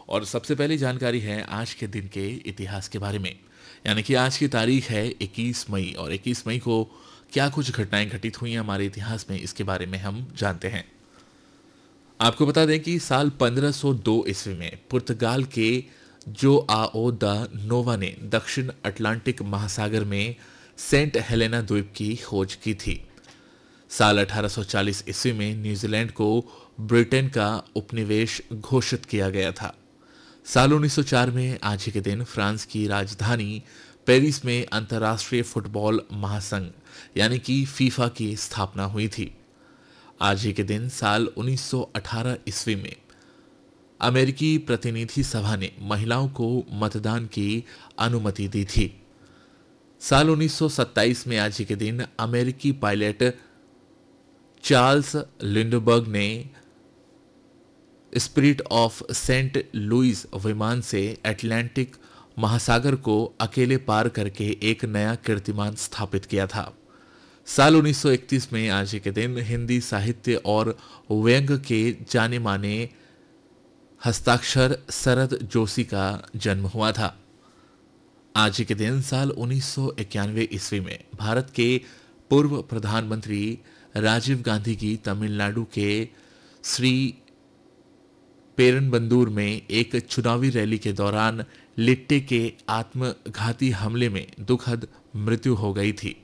और सबसे पहली जानकारी है आज के दिन के इतिहास के बारे में। यानी कि आज की तारीख है 21 मई, और 21 मई को क्या कुछ घटनाएं घटित हुई हैं हमारे इतिहास में, इसके बारे में हम जानते हैं। आपको बता दें कि साल 1502 ईस्वी में पुर्तगाल के जोआओ दा नोवा ने दक्षिण अटलांटिक महासागर में सेंट हेलेना द्वीप की खोज की थी। साल 1840 ईस्वी में न्यूजीलैंड को ब्रिटेन का उपनिवेश घोषित किया गया था। साल 1904 में आज ही के दिन फ्रांस की राजधानी पेरिस में अंतर्राष्ट्रीय फुटबॉल महासंघ यानी कि फीफा की स्थापना हुई थी। आज ही के दिन साल 1918 ईस्वी में अमेरिकी प्रतिनिधि सभा ने महिलाओं को मतदान की अनुमति दी थी। साल 1927 में आज ही के दिन अमेरिकी पायलट चार्ल्स लिंडबर्ग ने स्पिरिट ऑफ सेंट लुइस विमान से अटलांटिक महासागर को अकेले पार करके एक नया कीर्तिमान स्थापित किया था। साल 1931 में आज ही के दिन हिंदी साहित्य और व्यंग्य के जाने माने हस्ताक्षर शरद जोशी का जन्म हुआ था। आज ही के दिन साल 1991 ईस्वी में भारत के पूर्व प्रधानमंत्री राजीव गांधी की तमिलनाडु के श्री पेरनबंदूर में एक चुनावी रैली के दौरान लिट्टे के आत्मघाती हमले में दुखद मृत्यु हो गई थी।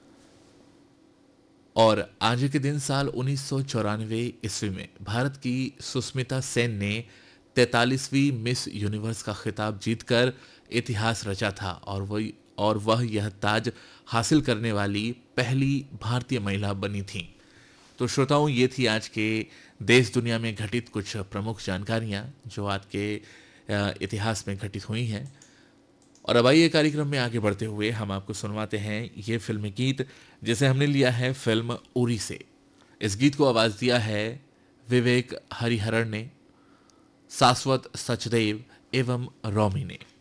और आज के दिन साल 1994 ईस्वी में भारत की सुष्मिता सेन ने 43वीं मिस यूनिवर्स का खिताब जीतकर इतिहास रचा था, और वह यह ताज हासिल करने वाली पहली भारतीय महिला बनी थी। तो श्रोताओं, ये थी आज के देश दुनिया में घटित कुछ प्रमुख जानकारियां जो आज के इतिहास में घटित हुई हैं। और अब आइए कार्यक्रम में आगे बढ़ते हुए हम आपको सुनवाते हैं ये फिल्मी गीत, जिसे हमने लिया है फिल्म उरी से। इस गीत को आवाज दिया है विवेक हरिहरन ने, शाश्वत सचदेव एवं रॉमी ने।